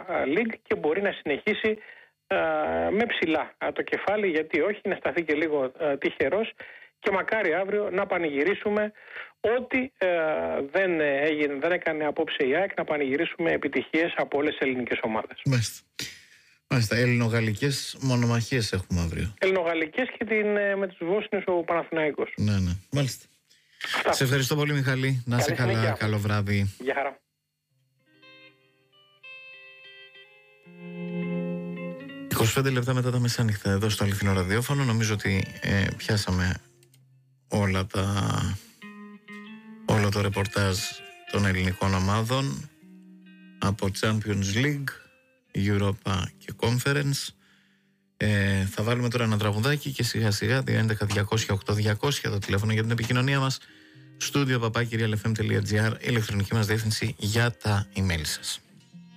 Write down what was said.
League και μπορεί να συνεχίσει με ψηλά το κεφάλι, γιατί όχι, να σταθεί και λίγο τυχερός και μακάρι αύριο να πανηγυρίσουμε ότι δεν έκανε απόψε η ΑΕΚ, να πανηγυρίσουμε επιτυχίες από όλες τις ελληνικές ομάδες. Μάλιστα, ελληνογαλλικές μονομαχίες έχουμε αύριο. Ελληνογαλλικές και με τους Βόσνιους ο Παναθηναϊκός. Ναι, μάλιστα. Σε ευχαριστώ πολύ, Μιχαλή. Να είσαι καλά, συνέχεια. Καλό βράδυ. Γεια χαρά. 25 λεπτά μετά τα μεσάνυχτα εδώ στο Αληθινό Ραδιόφωνο. Νομίζω ότι πιάσαμε όλο το ρεπορτάζ των ελληνικών ομάδων από Champions League, Europa και Conference. Θα βάλουμε τώρα ένα τραγουδάκι και σιγά σιγά 211-200-8200 το τηλέφωνο για την επικοινωνία μας. Studio@realfm.gr, ηλεκτρονική μας διεύθυνση για τα email σας.